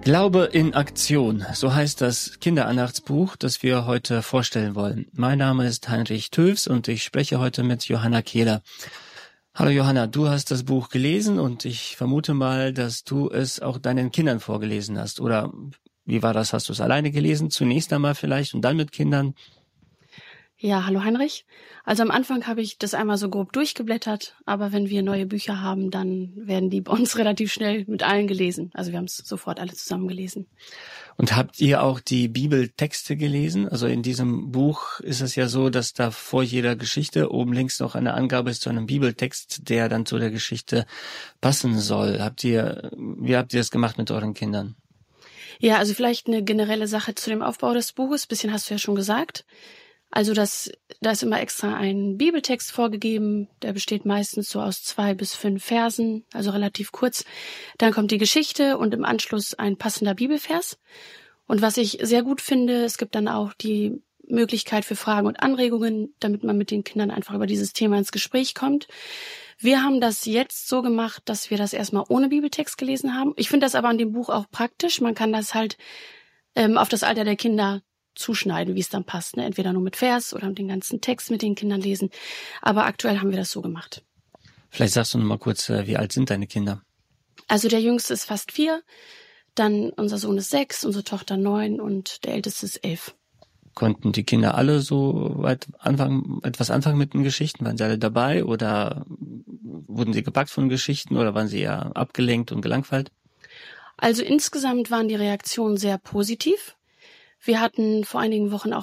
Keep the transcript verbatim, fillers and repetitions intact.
Glaube in Aktion, so heißt das Kinderandachtsbuch, das wir heute vorstellen wollen. Mein Name ist Heinrich Töfs und ich spreche heute mit Johanna Kehler. Hallo Johanna, du hast das Buch gelesen und ich vermute mal, dass du es auch deinen Kindern vorgelesen hast. Oder wie war das? Hast du es alleine gelesen? Zunächst einmal vielleicht und dann mit Kindern? Ja, hallo Heinrich. Also am Anfang habe ich das einmal so grob durchgeblättert, aber wenn wir neue Bücher haben, dann werden die bei uns relativ schnell mit allen gelesen. Also wir haben es sofort alle zusammen gelesen. Und habt ihr auch die Bibeltexte gelesen? Also in diesem Buch ist es ja so, dass da vor jeder Geschichte oben links noch eine Angabe ist zu einem Bibeltext, der dann zu der Geschichte passen soll. Habt ihr, wie habt ihr das gemacht mit euren Kindern? Ja, also vielleicht eine generelle Sache zu dem Aufbau des Buches. Ein bisschen hast du ja schon gesagt. Also das, da ist immer extra ein Bibeltext vorgegeben, der besteht meistens so aus zwei bis fünf Versen, also relativ kurz. Dann kommt die Geschichte und im Anschluss ein passender Bibelvers. Und was ich sehr gut finde, es gibt dann auch die Möglichkeit für Fragen und Anregungen, damit man mit den Kindern einfach über dieses Thema ins Gespräch kommt. Wir haben das jetzt so gemacht, dass wir das erstmal ohne Bibeltext gelesen haben. Ich finde das aber an dem Buch auch praktisch. Man kann das halt ähm, auf das Alter der Kinder zuschneiden, wie es dann passt. Ne? Entweder nur mit Vers oder den ganzen Text mit den Kindern lesen. Aber aktuell haben wir das so gemacht. Vielleicht sagst du noch mal kurz, wie alt sind deine Kinder? Also der Jüngste ist fast vier, dann unser Sohn ist sechs, unsere Tochter neun und der Älteste ist elf. Konnten die Kinder alle so weit anfangen, etwas anfangen mit den Geschichten? Waren sie alle dabei oder wurden sie gepackt von Geschichten oder waren sie eher abgelenkt und gelangweilt? Also insgesamt waren die Reaktionen sehr positiv. Wir hatten vor einigen Wochen auch